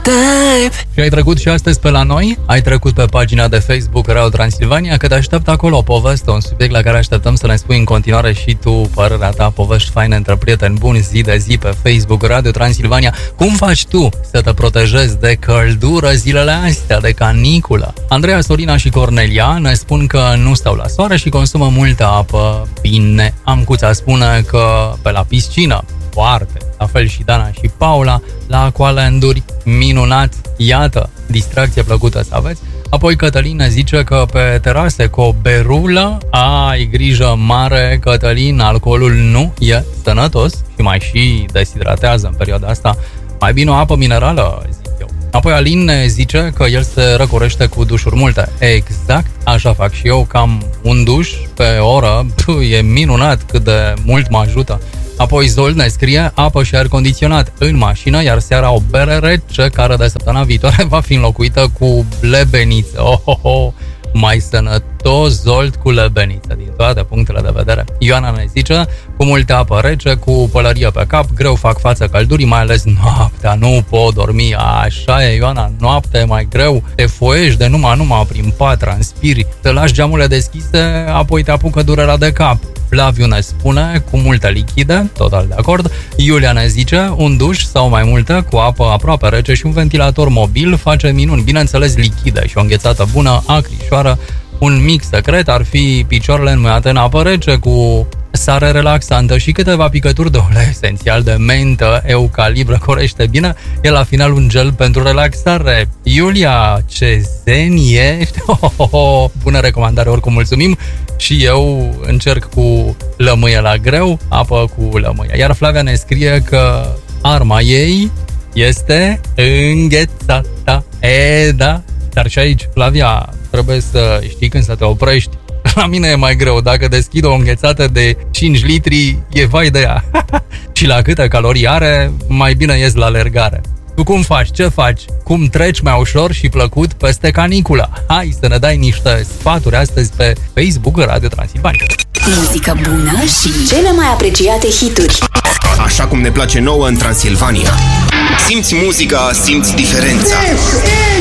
type. Și ai trecut și astăzi pe la noi? Ai trecut pe pagina de Facebook Radio Transilvania, că te aștept acolo o poveste, un subiect la care așteptăm să ne spui în continuare și tu părerea ta, povești faine între prieteni buni zi de zi pe Facebook Radio Transilvania. Cum faci tu să te protejezi de căldură zilele astea, de caniculă? Andreea, Sorina și Cornelia ne spun că nu stau la soare și consumă multă apă. Bine, Amcuța spune că pe la piscină, foarte. La fel și Dana și Paula, la Aqualanduri, minunat. Iată, distracție plăcută să aveți. Apoi Cătălin ne zice că pe terase cu o berulă, ai grijă mare, Cătălin, alcoolul nu e sănătos și mai și deshidratează în perioada asta. Mai bine o apă minerală, zic eu. Apoi Alin ne zice că el se răcorește cu dușuri multe. Exact, așa fac și eu, cam un duș pe oră, e minunat cât de mult mă ajută. Apoi Zol ne scrie apă și aer condiționat în mașină, iar seara o bere rece, care de săptămâna viitoare va fi înlocuită cu lebeniță. Mai sănătos Zolt cu lebeniță, din toate punctele de vedere. Ioana ne zice, cu multă apă rece, cu pălărie pe cap, greu fac față căldurii, mai ales noaptea, nu pot dormi. Așa e, Ioana, noaptea e mai greu, te foiești de numai prin pat, transpiri, te lași geamurile deschise, apoi te apucă durerea de cap. Flaviu ne spune, cu multe lichide, total de acord. Iulia ne zice, un duș sau mai multe cu apă aproape rece și un ventilator mobil face minuni, bineînțeles lichide și o înghețată bună, acrișoară. Un mic secret ar fi picioarele înmuiate în apă rece cu sare relaxantă și câteva picături de ulei esențial de mentă, eucalipt, răcorește bine. E la final un gel pentru relaxare. Iulia, ce zen ești! Bună recomandare, oricum mulțumim. Și eu încerc cu lămâie la greu, apă cu lămâie. Iar Flavia ne scrie că arma ei este înghețata. Da, dar și aici, Flavia, trebuie să știi când să te oprești. La mine e mai greu, dacă deschid o înghețată de 5 litri, e vai de ea. Și la câte calorii are, mai bine ies la alergare. Tu cum faci? Ce faci? Cum treci mai ușor și plăcut peste canicula? Hai să ne dai niște sfaturi astăzi pe Facebook Radio Transilvania. Muzică bună și cele mai apreciate hituri. Așa cum ne place nouă în Transilvania. Simți muzica, simți diferența.